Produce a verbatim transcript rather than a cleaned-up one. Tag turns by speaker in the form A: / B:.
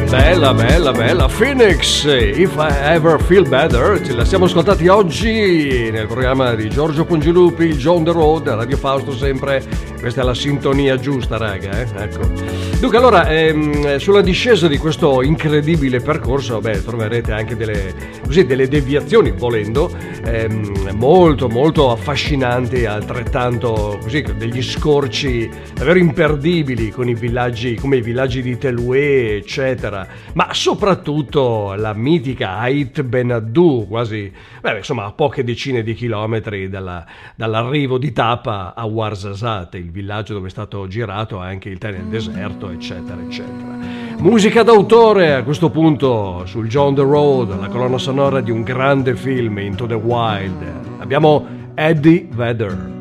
A: Bella, bella, bella. Phoenix, If I Ever Feel Better. Ce la siamo ascoltati oggi nel programma di Giorgio Pongilupi, il John the Road, Radio Fausto sempre. Questa è la sintonia giusta, raga, eh? Ecco. Dunque, allora, ehm, sulla discesa di questo incredibile percorso, beh, troverete anche delle, così, delle deviazioni, volendo, ehm, molto, molto affascinanti, altrettanto, così, degli scorci davvero imperdibili con i villaggi, come i villaggi di Teluè, eccetera. Ma soprattutto la mitica Ait Benhaddou, quasi, beh, insomma, a poche decine di chilometri dalla, dall'arrivo di Tapa a Ouarzazate, il villaggio dove è stato girato anche il tè nel deserto, eccetera, eccetera. Musica d'autore a questo punto sul John the Road, la colonna sonora di un grande film, Into the Wild. Abbiamo Eddie Vedder.